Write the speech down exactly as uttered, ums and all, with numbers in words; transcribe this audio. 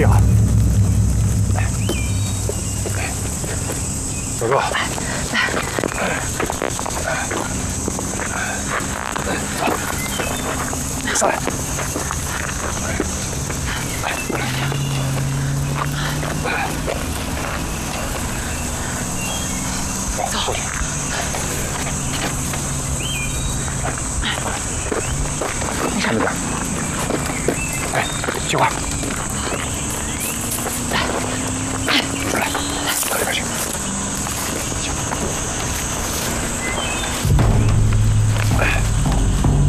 意啊！小哥，走，上来。走，过去。前面点。哎，菊花。 来，到这边去。